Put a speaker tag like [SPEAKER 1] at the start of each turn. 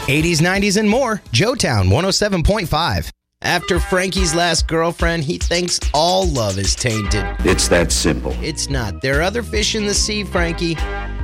[SPEAKER 1] 80s, 90s, and more. Joetown 107.5. After Frankie's last girlfriend, he thinks all love is tainted.
[SPEAKER 2] It's that simple.
[SPEAKER 1] It's not. There are other fish in the sea, Frankie.